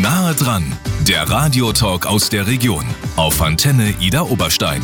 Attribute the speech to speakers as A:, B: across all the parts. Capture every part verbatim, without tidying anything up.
A: Nahe dran, der Radiotalk aus der Region auf Antenne Ida Oberstein.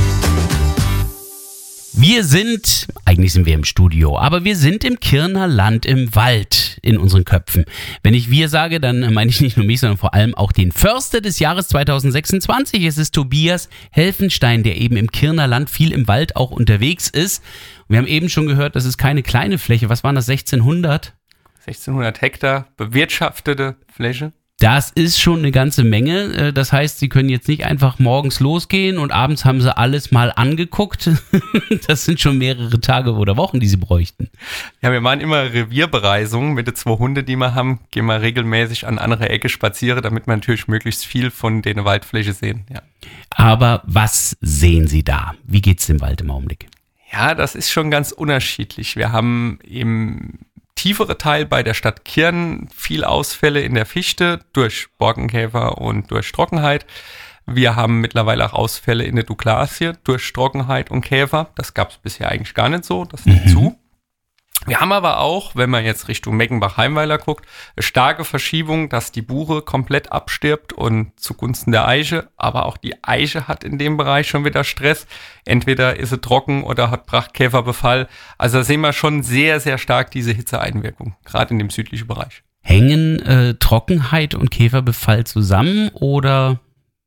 B: Wir sind, eigentlich sind wir im Studio, aber wir sind im Kirner Land im Wald in unseren Köpfen. Wenn ich wir sage, dann meine ich nicht nur mich, sondern vor allem auch den Förster des Jahres zwanzig sechsundzwanzig. Es ist Tobias Helfenstein, der eben im Kirner Land viel im Wald auch unterwegs ist. Wir haben eben schon gehört, das ist keine kleine Fläche. Was waren das, sechzehnhundert?
C: sechzehnhundert Hektar bewirtschaftete Fläche.
B: Das ist schon eine ganze Menge. Das heißt, Sie können jetzt nicht einfach morgens losgehen und abends haben Sie alles mal angeguckt. Das sind schon mehrere Tage oder Wochen, die Sie bräuchten.
C: Ja, wir machen immer Revierbereisungen mit den zwei Hunden, die wir haben. Gehen wir regelmäßig an andere Ecke spazieren, damit wir natürlich möglichst viel von der Waldfläche sehen. Ja.
B: Aber was sehen Sie da? Wie geht's dem Wald im Augenblick?
C: Ja, das ist schon ganz unterschiedlich. Wir haben im tiefere Teil bei der Stadt Kirn viel Ausfälle in der Fichte durch Borkenkäfer und durch Trockenheit. Wir haben mittlerweile auch Ausfälle in der Douglasie durch Trockenheit und Käfer. Das gab es bisher eigentlich gar nicht so, das nimmt mhm. zu. Wir haben aber auch, wenn man jetzt Richtung Meckenbach-Heimweiler guckt, eine starke Verschiebung, dass die Buche komplett abstirbt und zugunsten der Eiche. Aber auch die Eiche hat in dem Bereich schon wieder Stress. Entweder ist sie trocken oder hat Prachtkäferbefall. Also da sehen wir schon sehr, sehr stark diese Hitzeeinwirkung, gerade in dem südlichen Bereich.
B: Hängen äh, Trockenheit und Käferbefall zusammen oder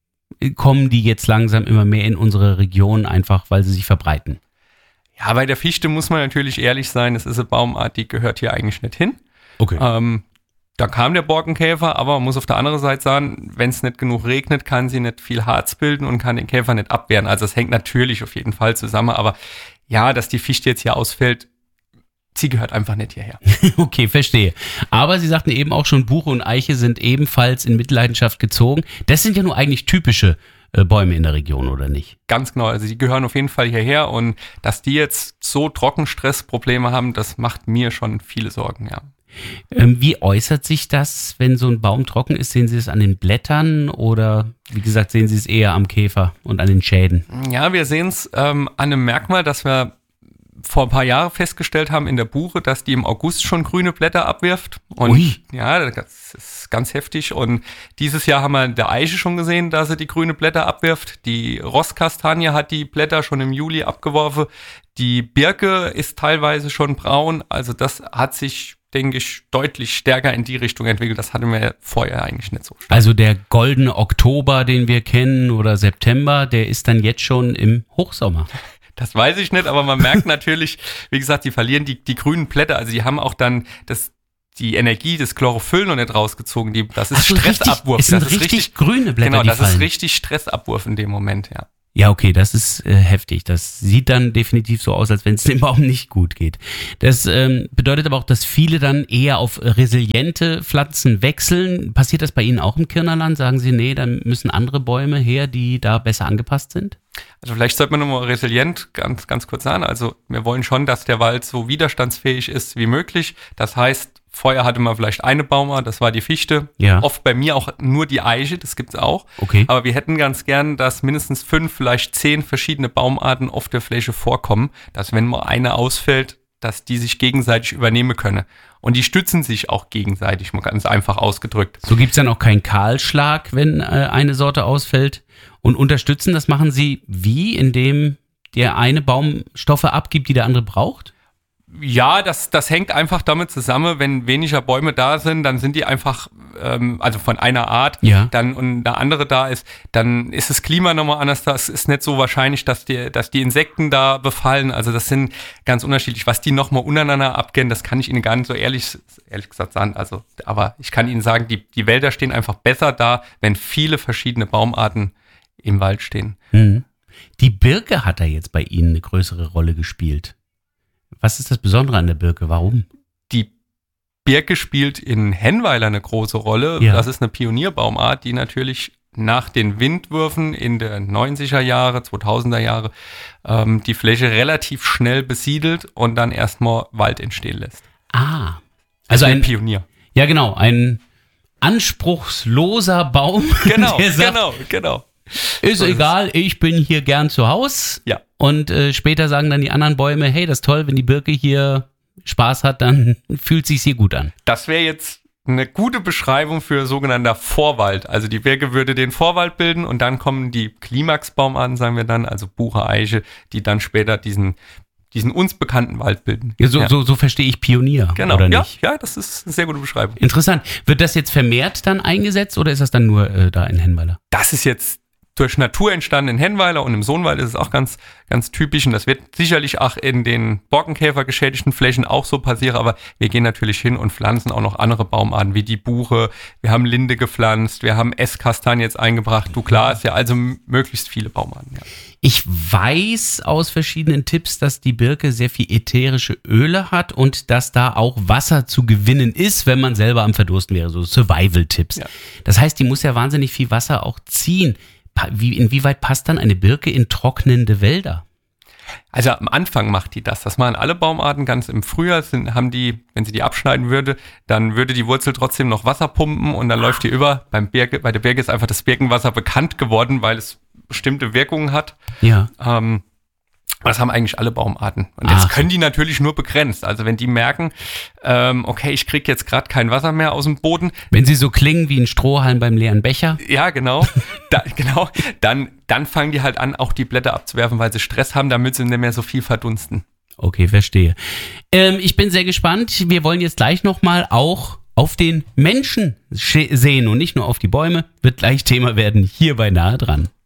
B: kommen die jetzt langsam immer mehr in unsere Region, einfach weil sie sich verbreiten?
C: Ja, bei der Fichte muss man natürlich ehrlich sein, es ist eine Baumart, die gehört hier eigentlich nicht hin.
B: Okay.
C: Ähm, da kam der Borkenkäfer, aber man muss auf der anderen Seite sagen, wenn es nicht genug regnet, kann sie nicht viel Harz bilden und kann den Käfer nicht abwehren. Also es hängt natürlich auf jeden Fall zusammen, aber ja, dass die Fichte jetzt hier ausfällt, sie gehört einfach nicht hierher.
B: Okay, verstehe. Aber Sie sagten eben auch schon, Buche und Eiche sind ebenfalls in Mitleidenschaft gezogen. Das sind ja nur eigentlich typische Bäume in der Region, oder nicht?
C: Ganz genau, also die gehören auf jeden Fall hierher und dass die jetzt so Trockenstressprobleme haben, das macht mir schon viele Sorgen, ja.
B: Ähm, wie äußert sich das, wenn so ein Baum trocken ist? Sehen Sie es an den Blättern oder, wie gesagt, sehen Sie es eher am Käfer und an den Schäden?
C: Ja, wir sehen es ähm, an einem Merkmal, dass wir vor ein paar Jahren festgestellt haben in der Buche, dass die im August schon grüne Blätter abwirft. Und
B: Ui.
C: Ja, das ist ganz heftig. Und dieses Jahr haben wir in der Eiche schon gesehen, dass sie die grüne Blätter abwirft. Die Rosskastanie hat die Blätter schon im Juli abgeworfen. Die Birke ist teilweise schon braun. Also das hat sich, denke ich, deutlich stärker in die Richtung entwickelt. Das hatten wir vorher eigentlich nicht so stark.
B: Also der goldene Oktober, den wir kennen, oder September, der ist dann jetzt schon im Hochsommer.
C: Das weiß ich nicht, aber man merkt natürlich, wie gesagt, die verlieren die, die grünen Blätter. Also die haben auch dann das, die Energie des Chlorophyll noch nicht rausgezogen. Die, das ist
B: so,
C: Stressabwurf.
B: Richtig, es sind
C: das ist
B: richtig,
C: richtig
B: grüne Blätter,
C: Genau,
B: die
C: das
B: fallen.
C: ist richtig Stressabwurf in dem Moment, ja.
B: Ja, okay, das ist äh, heftig. Das sieht dann definitiv so aus, als wenn es dem Baum nicht gut geht. Das ähm, bedeutet aber auch, dass viele dann eher auf resiliente Pflanzen wechseln. Passiert das bei Ihnen auch im Kirner Land? Sagen Sie, nee, dann müssen andere Bäume her, die da besser angepasst sind?
C: Also vielleicht sollte man nochmal resilient ganz, ganz kurz sagen. Also wir wollen schon, dass der Wald so widerstandsfähig ist wie möglich. Das heißt, vorher hatte man vielleicht eine Baumart, das war die Fichte.
B: Ja.
C: Oft bei mir auch nur die Eiche, das gibt's auch.
B: Okay.
C: Aber wir hätten ganz gern, dass mindestens fünf, vielleicht zehn verschiedene Baumarten auf der Fläche vorkommen, dass wenn mal eine ausfällt, dass die sich gegenseitig übernehmen können. Und die stützen sich auch gegenseitig, mal ganz einfach ausgedrückt.
B: So gibt's dann auch keinen Kahlschlag, wenn äh, eine Sorte ausfällt. Und unterstützen, das machen Sie wie? Indem der eine Baum Stoffe abgibt, die der andere braucht?
C: Ja, das, das hängt einfach damit zusammen, wenn weniger Bäume da sind, dann sind die einfach, ähm, also von einer Art,
B: ja.
C: dann und eine andere da ist, dann ist das Klima nochmal anders, das ist nicht so wahrscheinlich, dass die, dass die Insekten da befallen, also das sind ganz unterschiedlich. Was die nochmal untereinander abgehen, das kann ich Ihnen gar nicht so ehrlich, ehrlich gesagt sagen, also, aber ich kann Ihnen sagen, die, die Wälder stehen einfach besser da, wenn viele verschiedene Baumarten im Wald stehen.
B: Mhm. Die Birke hat da jetzt bei Ihnen eine größere Rolle gespielt. Was ist das Besondere an der Birke? Warum?
C: Die Birke spielt in Hennweiler eine große Rolle.
B: Ja.
C: Das ist eine Pionierbaumart, die natürlich nach den Windwürfen in den neunziger Jahre, zweitausender Jahre ähm, die Fläche relativ schnell besiedelt und dann erstmal Wald entstehen lässt.
B: Ah, also ein
C: Pionier.
B: Ja, genau, ein anspruchsloser Baum.
C: Genau,
B: der sagt,
C: genau, genau.
B: Ist
C: So ist
B: egal, ich bin hier gern zu Haus.
C: Ja.
B: Und äh, später sagen dann die anderen Bäume, hey, das ist toll, wenn die Birke hier Spaß hat, dann fühlt sich's hier gut an.
C: Das wäre jetzt eine gute Beschreibung für sogenannter Vorwald. Also die Birke würde den Vorwald bilden und dann kommen die Klimaxbaumarten, sagen wir dann, also Buche, Eiche, die dann später diesen, diesen uns bekannten Wald bilden.
B: Ja, so,
C: ja.
B: so, so verstehe ich Pionier,
C: genau.
B: oder
C: Ja,
B: nicht?
C: ja, das ist eine sehr gute Beschreibung.
B: Interessant. Wird das jetzt vermehrt dann eingesetzt oder ist das dann nur äh, da in Hennweiler?
C: Das ist jetzt durch Natur entstanden in Hennweiler und im Sohnwald ist es auch ganz, ganz typisch und das wird sicherlich auch in den Borkenkäfer geschädigten Flächen auch so passieren, aber wir gehen natürlich hin und pflanzen auch noch andere Baumarten wie die Buche, wir haben Linde gepflanzt, wir haben Esskastanie jetzt eingebracht, Douglas, ja, also möglichst viele Baumarten, ja.
B: Ich weiß aus verschiedenen Tipps, dass die Birke sehr viel ätherische Öle hat und dass da auch Wasser zu gewinnen ist, wenn man selber am Verdursten wäre, so Survival-Tipps.
C: Ja.
B: Das heißt, die muss ja wahnsinnig viel Wasser auch ziehen. Wie, inwieweit passt dann eine Birke in trocknende Wälder?
C: Also am Anfang macht die das. Das machen alle Baumarten ganz im Frühjahr. Sind, haben die, wenn sie die abschneiden würde, dann würde die Wurzel trotzdem noch Wasser pumpen und dann läuft die über. Beim Birke, bei der Birke ist einfach das Birkenwasser bekannt geworden, weil es bestimmte Wirkungen hat.
B: Ja.
C: Ähm, das haben eigentlich alle Baumarten. Und jetzt
B: Ach.
C: können die natürlich nur begrenzt. Also wenn die merken, ähm, okay, ich kriege jetzt gerade kein Wasser mehr aus dem Boden.
B: Wenn sie so klingen wie ein Strohhalm beim leeren Becher.
C: Ja, genau. da, genau. Dann, dann fangen die halt an, auch die Blätter abzuwerfen, weil sie Stress haben, damit sie nicht mehr so viel verdunsten.
B: Okay, verstehe. Ähm, ich bin sehr gespannt. Wir wollen jetzt gleich nochmal auch auf den Menschen sehen und nicht nur auf die Bäume. Wird gleich Thema werden hier bei Nahe dran.